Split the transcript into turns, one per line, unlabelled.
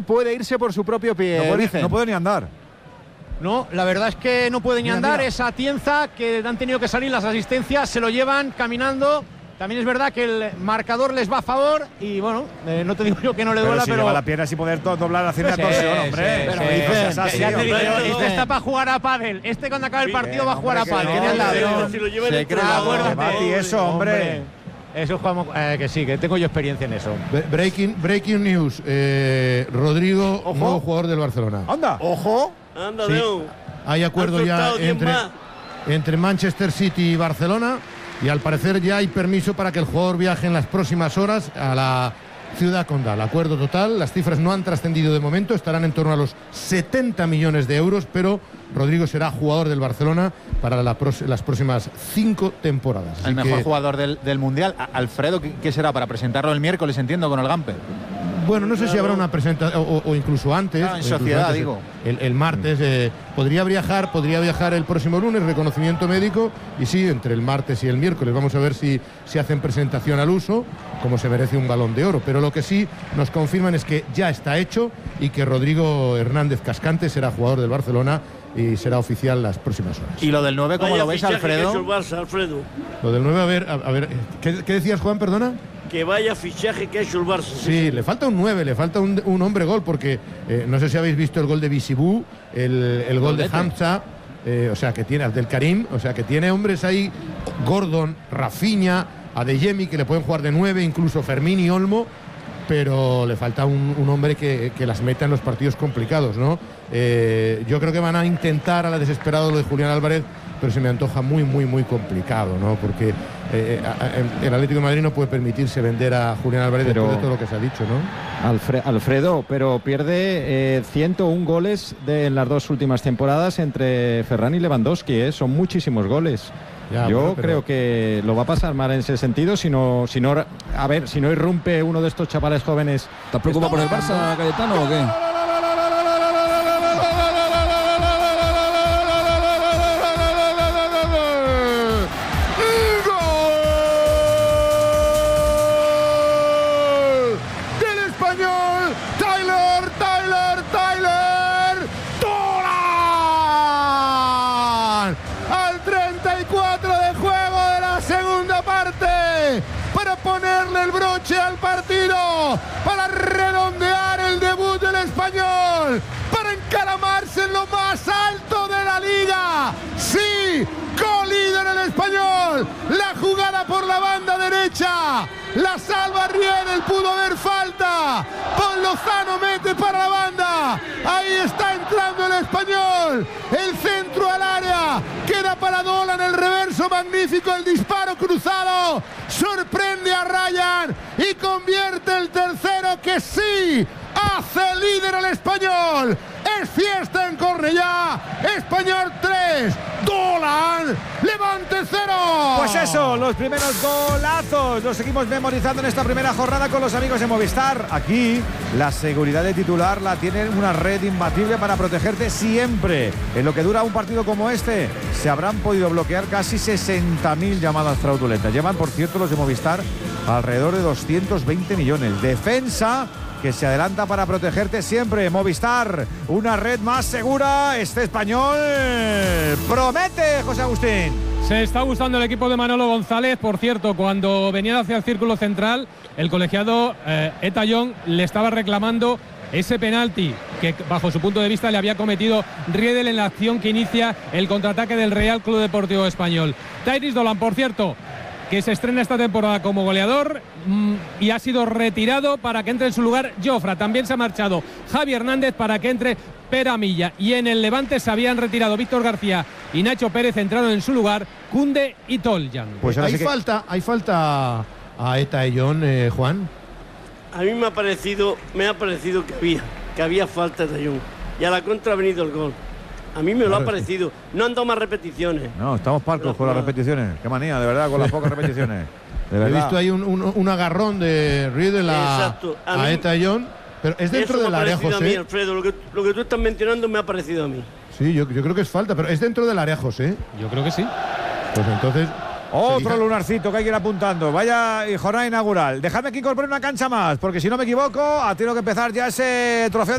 puede irse por su propio pie.
No puede ni andar.
No, la verdad es que no puede ni andar. Esa Atienza que han tenido que salir las asistencias, se lo llevan caminando. También es verdad que el marcador les va a favor y bueno, no te digo yo que no le duela,
si
pero
lleva la pierna sin poder doblar hacia la torsión, hombre.
Ya te digo, este está para jugar a pádel. Este cuando acabe el partido va a jugar a pádel.
Si lo llevan en
Mati, eso, hombre.
Eso jugamos, que sí, que tengo yo experiencia en eso.
Breaking news. Rodrigo, nuevo jugador del Barcelona.
¡Anda!
¡Ojo! ¡Anda,
sí.
Leo!
Hay acuerdo ya entre Manchester City y Barcelona y al parecer ya hay permiso para que el jugador viaje en las próximas horas a la ciudad condal. Acuerdo total, las cifras no han trascendido de momento, estarán en torno a los 70 millones de euros, pero Rodrigo será jugador del Barcelona para las próximas 5 temporadas.
El mejor jugador del Mundial. Alfredo, ¿qué será? Para presentarlo el miércoles, entiendo, con el Gamper.
Bueno, no sé si habrá una presentación o incluso antes.
En sociedad, digo.
El martes podría viajar el próximo lunes, reconocimiento médico, y sí, entre el martes y el miércoles. Vamos a ver si hacen presentación al uso, como se merece un Balón de Oro. Pero lo que sí nos confirman es que ya está hecho y que Rodrigo Hernández Cascante será jugador del Barcelona y será oficial las próximas horas.
¿Y lo del 9 cómo lo veis, Alfredo?
Lo del 9, a ver, ¿qué decías, Juan, perdona?
Que vaya fichaje que ha hecho el Barça.
Sí, le falta un 9, le falta un hombre gol, porque no sé si habéis visto el gol de Bisibú, el gol de Hamza, o sea, que tiene Abdelkarim, o sea, que tiene hombres ahí, Gordon, Rafinha, Adeyemi, que le pueden jugar de 9, incluso Fermín y Olmo, pero le falta un hombre que las meta en los partidos complicados, ¿no? Yo creo que van a intentar a la desesperada lo de Julián Álvarez, pero se me antoja muy, muy, muy complicado, ¿no? Porque el Atlético de Madrid no puede permitirse vender a Julián Álvarez después de todo lo que se ha dicho, ¿no?
Alfredo, pero pierde 101 goles en las 2 últimas temporadas entre Ferran y Lewandowski, son muchísimos goles. Yo creo que lo va a pasar mal en ese sentido si no irrumpe uno de estos chavales jóvenes.
¿Estás preocupado por el Barça, Cayetano, o qué?
Ponerle el broche al partido, para redondear el debut del español, para encaramarse en lo más alto de la liga. Sí, colíder el español, la jugada por la banda derecha, la salva Riedel, pudo haber falta, Pon Lozano mete para la banda, ahí está entrando el español, el centro al área, queda para Dolan, el reverso magnífico, el disparo cruzado, sorprende a Ryan y convierte el tercero que sí hace líder al español. Es fiesta en Cornellá. Español 3, Dolan, Levante 0.
Pues eso, los primeros golazos los seguimos memorizando en esta primera jornada con los amigos de Movistar. Aquí la seguridad de titular la tienen una red imbatible para protegerte siempre. En lo que dura un partido como este, se habrán podido bloquear casi 60.000 llamadas fraudulentas. Llevan, por cierto, los de Movistar alrededor de 220 millones. Defensa que se adelanta para protegerte siempre. Movistar, una red más segura. Este español promete, José Agustín.
Se está gustando el equipo de Manolo González. Por cierto, cuando venían hacia el círculo central, el colegiado Eta Young le estaba reclamando ese penalti que, bajo su punto de vista, le había cometido Riedel en la acción que inicia el contraataque del Real Club Deportivo Español. Tyrese Dolan, por cierto, que se estrena esta temporada como goleador y ha sido retirado para que entre en su lugar Jofra. También se ha marchado Javi Hernández para que entre Pere Milla. Y en el Levante se habían retirado Víctor García y Nacho Pérez, entraron en su lugar Koundé y Toljan.
Pues hay falta a Eta Young, Juan.
A mí me ha parecido que había falta de Young. Y a la contra ha venido el gol. A mí me lo ha parecido. No han dado más repeticiones.
No, estamos parcos con las repeticiones. Qué manía, de verdad, con las pocas repeticiones. De verdad.
He visto ahí un agarrón de Riedel a Eta Young, pero es dentro del área, José.
A mí, Alfredo, lo que tú estás mencionando me ha parecido a mí.
Sí, yo creo que es falta, pero es dentro del área, José.
Yo creo que sí.
Pues entonces...
Otro lunarcito que hay que ir apuntando. Vaya jornada inaugural. Dejadme que incorpore una cancha más, porque si no me equivoco, ha tenido que empezar ya ese trofeo